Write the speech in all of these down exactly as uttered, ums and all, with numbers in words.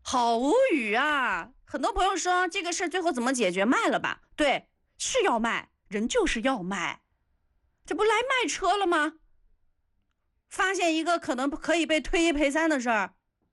好无语啊！很多朋友说这个事最后怎么解决？卖了吧？对，是要卖，人就是要卖，这不来卖车了吗？发现一个可能可以被退一赔三的事儿，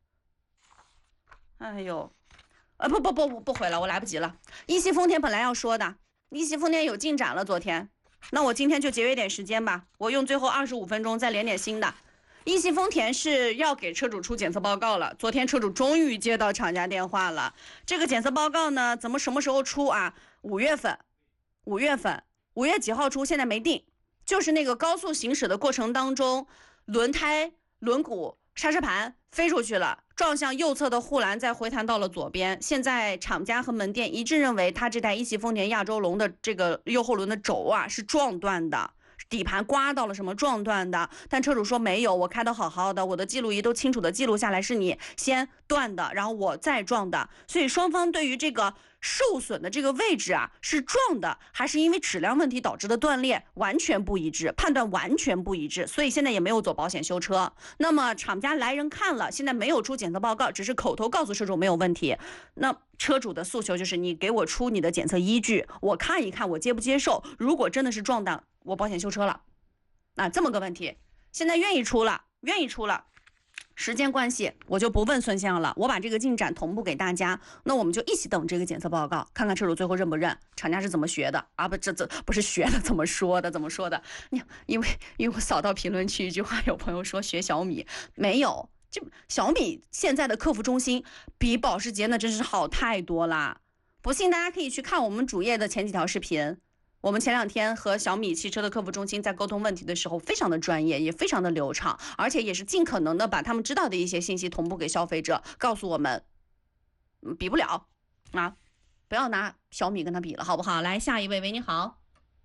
哎呦，呃不不不不不回了，我来不及了。一汽丰田本来要说的，一汽丰田有进展了，昨天，那我今天就节约点时间吧，我用最后二十五分钟再连点新的。一汽丰田是要给车主出检测报告了，昨天车主终于接到厂家电话了。这个检测报告呢，怎么什么时候出啊？五月份，五月份，五月几号出？现在没定，就是那个高速行驶的过程当中，轮胎、轮毂、刹车盘飞出去了，撞向右侧的护栏，再回弹到了左边。现在厂家和门店一致认为，他这台一汽丰田亚洲龙的这个右后轮的轴啊是撞断的。底盘刮到了什么撞断的，但车主说没有，我开得好好的，我的记录仪都清楚的记录下来是你先断的，然后我再撞的，所以双方对于这个受损的这个位置啊是撞的还是因为质量问题导致的断裂完全不一致，判断完全不一致，所以现在也没有走保险修车。那么厂家来人看了，现在没有出检测报告，只是口头告诉车主没有问题。那车主的诉求就是你给我出你的检测依据，我看一看我接不接受，如果真的是撞档，我保险修车了，啊，这么个问题，现在愿意出了，愿意出了，时间关系我就不问孙先生了，我把这个进展同步给大家，那我们就一起等这个检测报告，看看车主最后认不认，厂家是怎么学的啊？不，这这不是学的，怎么说的？怎么说的？你因为因为我扫到评论区一句话，有朋友说学小米，没有，就小米现在的客服中心比保时捷那真是好太多啦，不信大家可以去看我们主页的前几条视频。我们前两天和小米汽车的客服中心在沟通问题的时候，非常的专业，也非常的流畅，而且也是尽可能的把他们知道的一些信息同步给消费者，告诉我们，嗯，比不了啊，不要拿小米跟他比了，好不好？来，下一位，喂，你好。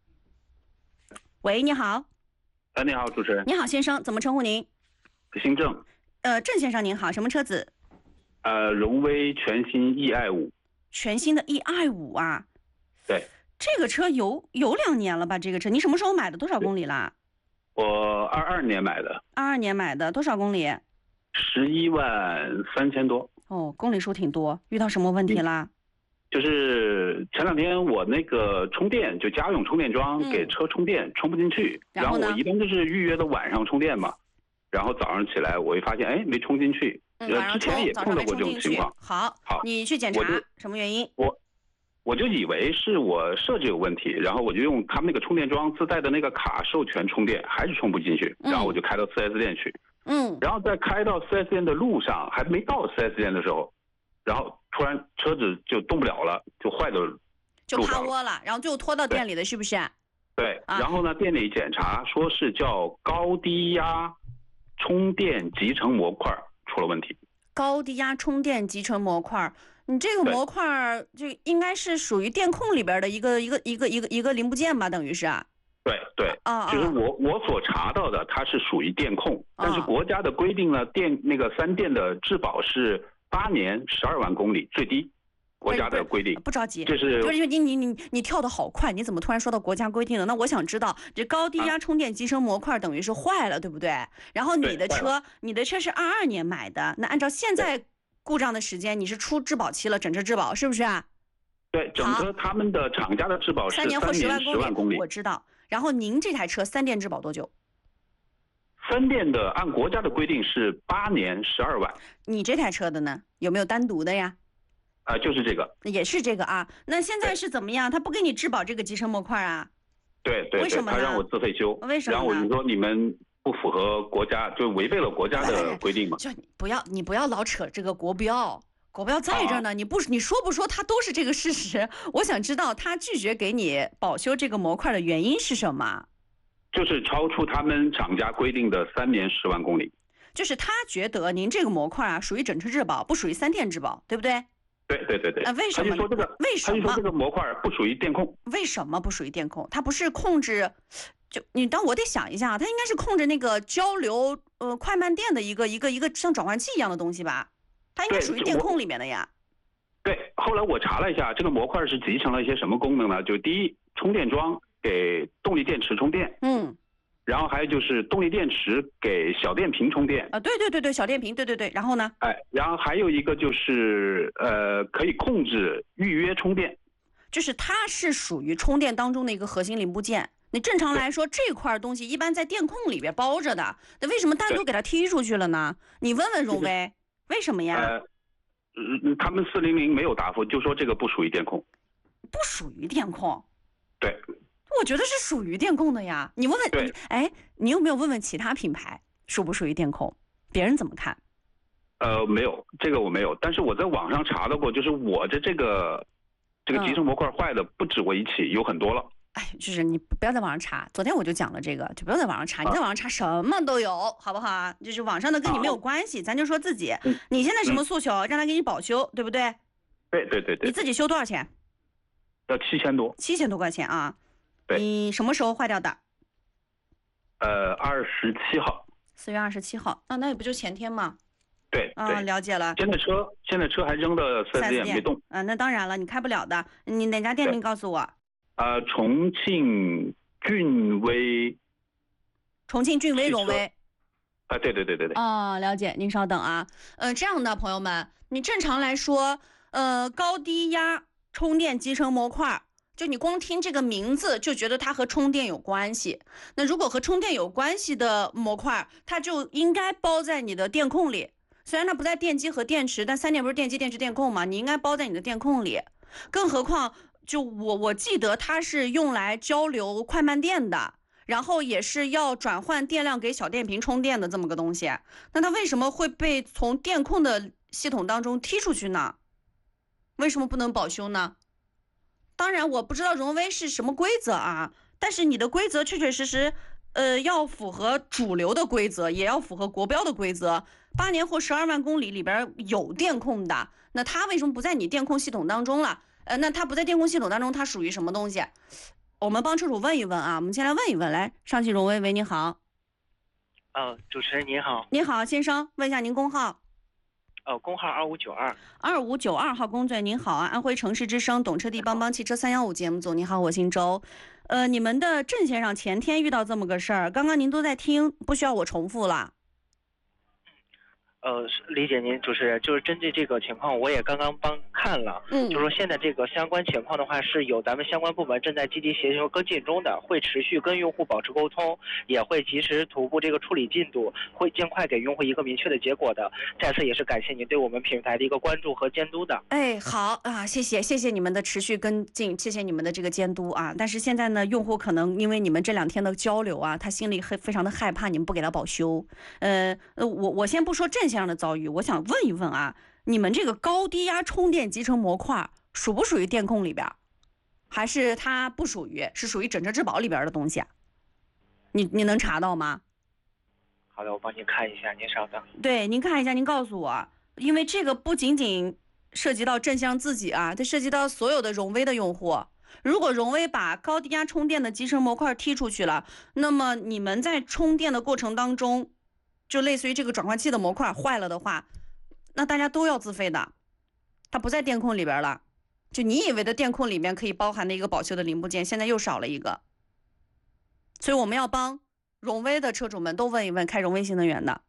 喂，你好。 哎，你好，主持人。 你好，先生，怎么称呼您？ 姓郑。 呃，郑先生您好，什么车子？ 呃，荣威全新 E i 五。 全新的 E i 五啊？ 对。 这个车有有两年了吧？这个车你什么时候买的？多少公里啦？ 我二二年买的。 二二年买的，多少公里？ 十一万三千多。 哦，公里数挺多。遇到什么问题啦？嗯、 就是前两天我那个充电，就家用充电桩给车充电、嗯、充不进去，然后我一般就是预约的晚上充电嘛，然后早上起来我一发现，哎，没充进去。 嗯， 之前也碰到过这种情况。 好， 好， 你去检查什么原因？ 我。我就以为是我设置有问题，然后我就用他们那个充电桩自带的那个卡授权充电，还是充不进去，然后我就开到 四 S 店去， 嗯， 然后在开到 四 S 店的路上，还没到 四 S 店的时候，然后突然车子就动不了了，就坏的就趴窝了，然后最后拖到店里的是不是？ 对，然后呢，店里检查说是叫高低压充电集成模块出了问题。 高低压充电集成模块，你这个模块就应该是属于电控里边的一个一个一个一个一个零部件吧，等于是。 对对， 啊， 就是我我所查到的，它是属于电控，但是国家的规定呢，电那个三电的质保是八年十二万公里最低。国家的规定。 不着急， 这是就是你你你你跳得好快，你怎么突然说到国家规定了？那我想知道，这高低压充电集成模块等于是坏了，对不对？然后你的车，你的车是二二年买的，那按照现在故障的时间，你是出质保期了，整车质保是不是啊？ 对，整车他们的厂家的质保是三年或十万万公里， 我知道。然后您这台车三电质保多久？ 三电的按国家的规定是八年十二万。 你这台车的呢？有没有单独的呀？ 啊、呃，就是这个， 也是这个啊。那现在是怎么样？他不给你质保这个集成模块啊？ 对对对， 为什么呢？ 他让我自费修。 为什么？ 然后我就说你们不符合国家，就违背了国家的规定嘛。 就你不要你不要老扯这个国标，国标在这儿呢。啊、你不你说不说，他都是这个事实。我想知道他拒绝给你保修这个模块的原因是什么？ 就是超出他们厂家规定的三年十万公里。 就是他觉得您这个模块啊属于整车质保，不属于三电质保，对不对？ 对对对对， 啊，为什么？ 他就说这个， 为什么？ 他就说这个模块不属于电控。 为什么不属于电控？它不是控制，就你当我得想一下，它应该是控制那个交流呃快慢电的一个一个一个像转换器一样的东西吧？它应该属于电控里面的呀。 对，后来我查了一下，这个模块是集成了一些什么功能呢？就第一，充电桩给动力电池充电， 嗯， 然后还有就是动力电池给小电瓶充电啊，对对对对，小电瓶，对对对。然后呢？ 哎，然后还有一个就是呃，可以控制预约充电， 就是它是属于充电当中的一个核心零部件。你正常来说，这块东西一般在电控里边包着的，那为什么单独给它踢出去了呢？你问问荣威，为什么呀？ 呃，他们四零零没有答复，就说这个不属于电控， 不属于电控。 对。 我觉得是属于电控的呀，你问问你，哎，你有没有问问其他品牌属不属于电控？别人怎么看？ 呃，没有，这个我没有，但是我在网上查到过，就是我的这个这个集成模块坏的不止我一起，有很多了。 哎，就是你不要在网上查，昨天我就讲了这个，就不要在网上查，你在网上查什么都有，好不好啊？就是网上的跟你没有关系，咱就说自己，你现在什么诉求，让他给你保修，对不对？ 对对对对。 你自己修多少钱？ 要七千多。 七千多块钱啊。你什么时候坏掉的？ 呃，二十七号。 四月二十七号，那那也不就前天吗？ 对。 啊，了解了。 现在车现在车还扔的四 S 店没动。 嗯，那当然了，你开不了的。你哪家店？你告诉我。 呃，重庆骏威。 重庆骏威荣威。 啊，对对对对对。 啊，了解。您稍等啊。呃，这样的朋友们，你正常来说，呃，高低压充电集成模块。就你光听这个名字就觉得它和充电有关系，那如果和充电有关系的模块，它就应该包在你的电控里。虽然它不在电机和电池，但三电不是电机、电池、电控嘛，你应该包在你的电控里。更何况，就我我记得它是用来交流快慢电的，然后也是要转换电量给小电瓶充电的这么个东西。那它为什么会被从电控的系统当中踢出去呢？为什么不能保修呢？当然，我不知道荣威是什么规则啊，但是你的规则确确实实，呃，要符合主流的规则，也要符合国标的规则。八年或十二万公里里边有电控的，那它为什么不在你电控系统当中了？呃，那它不在电控系统当中，它属于什么东西？我们帮车主问一问啊，我们先来问一问，来，上汽荣威，喂，你好。 呃，主持人您好。 你好，先生，问一下您工号。 呃，工号二五九二， 二五九二号工队，您好啊，安徽城市之声懂车帝帮帮汽车三幺五节目组，你好，我姓周。呃，你们的郑先生前天遇到这么个事儿，刚刚您都在听，不需要我重复了。 呃，理解您，主持人，就是针对这个情况，我也刚刚帮看了， 嗯， 就是说现在这个相关情况的话，是有咱们相关部门正在积极协调跟进中的，会持续跟用户保持沟通，也会及时同步这个处理进度，会尽快给用户一个明确的结果的。再次也是感谢您对我们品牌的一个关注和监督的。 哎，好啊，谢谢，谢谢你们的持续跟进，谢谢你们的这个监督啊。但是现在呢，用户可能因为你们这两天的交流啊，他心里很非常的害怕你们不给他保修。呃呃，我我先不说郑先生的遭遇，我想问一问啊，你们这个高低压充电集成模块属不属于电控里边，还是它不属于，是属于整车质保里边的东西啊？你你能查到吗？ 好的，我帮您看一下，您稍等。 对，您看一下，您告诉我，因为这个不仅仅涉及到郑先生自己啊，它涉及到所有的荣威的用户。如果荣威把高低压充电的集成模块踢出去了，那么你们在充电的过程当中，就类似于这个转换器的模块坏了的话，那大家都要自费的，它不在电控里边了。就你以为的电控里面可以包含的一个保修的零部件，现在又少了一个。所以我们要帮荣威的车主们都问一问开荣威新能源的。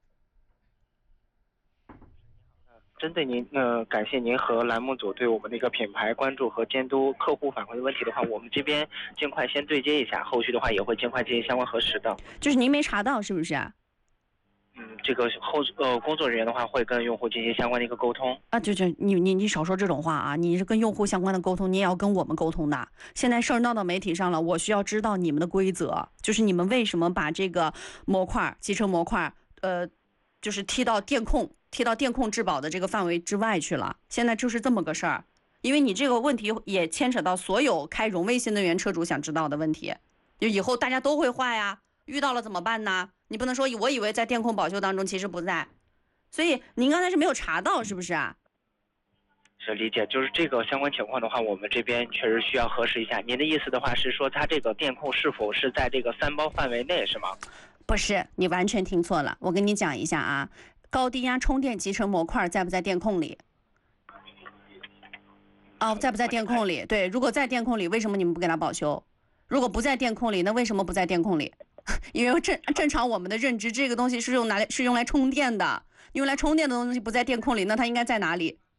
针对您，呃，感谢您和栏目组对我们的一个品牌关注和监督，客户反馈的问题的话，我们这边尽快先对接一下，后续的话也会尽快进行相关核实的。 就是您没查到是不是？ 嗯，这个后呃工作人员的话会跟用户进行相关的一个沟通啊，就就你你你少说这种话啊！你是跟用户相关的沟通，你也要跟我们沟通的。现在事儿闹到媒体上了，我需要知道你们的规则，就是你们为什么把这个模块集成模块，呃，就是踢到电控踢到电控质保的这个范围之外去了。现在就是这么个事儿，因为你这个问题也牵扯到所有开荣威新能源车主想知道的问题，就以后大家都会坏呀，遇到了怎么办呢？你不能说我以为在电控保修当中，其实不在，所以您刚才是没有查到，是不是啊？ 是理解，就是这个相关情况的话，我们这边确实需要核实一下。您的意思的话是说，它这个电控是否是在这个三包范围内，是吗？ 不是，你完全听错了。我跟你讲一下啊，高低压充电集成模块在不在电控里？哦，在不在电控里？对，如果在电控里，为什么你们不给它保修？如果不在电控里，那为什么不在电控里？ 因为正正常我们的认知，这个东西是用来是用来充电的，用来充电的东西不在电控里，那它应该在哪里？